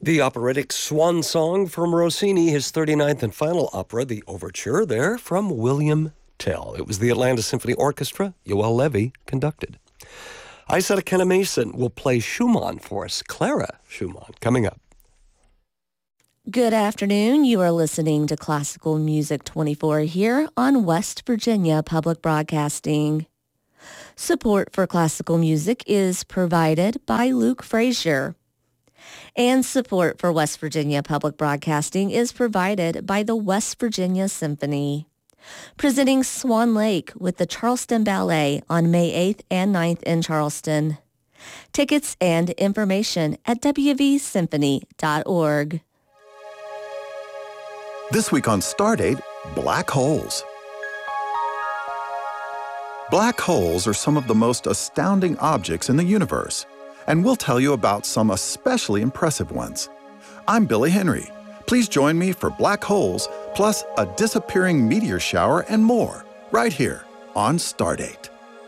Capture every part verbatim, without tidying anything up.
The operatic swan song from Rossini, his thirty-ninth and final opera, the Overture, there from William Tell. It was the Atlanta Symphony Orchestra. Yoel Levy conducted. Isetta Kenna Mason will play Schumann for us. Clara Schumann, coming up. Good afternoon. You are listening to Classical Music twenty-four here on West Virginia Public Broadcasting. Support for classical music is provided by Luke Frazier. And support for West Virginia Public Broadcasting is provided by the West Virginia Symphony. Presenting Swan Lake with the Charleston Ballet on May eighth and ninth in Charleston. Tickets and information at w v symphony dot org. This week on Stardate, black holes. Black holes are some of the most astounding objects in the universe, and we'll tell you about some especially impressive ones. I'm Billy Henry. Please join me for Black Holes, plus a disappearing meteor shower and more, right here on Stardate.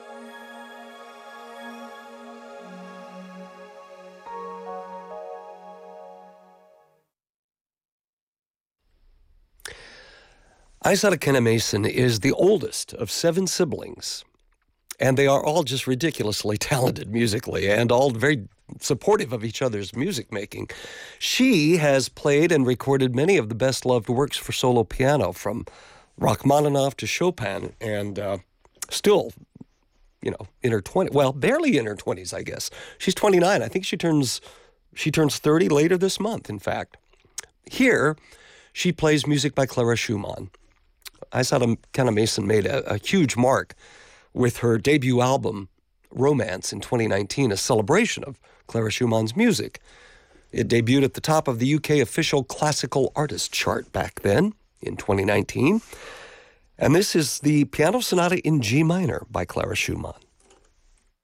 Isetta Kenna Mason is the oldest of seven siblings, and they are all just ridiculously talented musically and all very supportive of each other's music making. She has played and recorded many of the best-loved works for solo piano, from Rachmaninoff to Chopin, and uh, still, you know, in her twenties, well, barely in her twenties, I guess. She's twenty-nine. I think she turns she turns thirty later this month, in fact. Here, she plays music by Clara Schumann. Isetta Kenna Mason made a, a huge mark with her debut album, Romance, in twenty nineteen, a celebration of Clara Schumann's music. It debuted at the top of the U K official classical artist chart back then, in twenty nineteen. And this is the Piano Sonata in G minor by Clara Schumann.